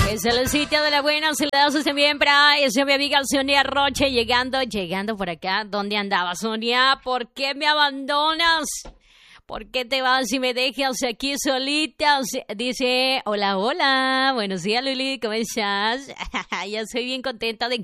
Es el sitio de la buena, se le da su siempre. Es mi amiga Sonia Roche llegando por acá. ¿Dónde andaba, Sonia? ¿Por qué me abandonas? ¿Por qué te vas y me dejas aquí solita? Dice, hola, buenos días, Luli, ¿cómo estás? Ya estoy bien contenta de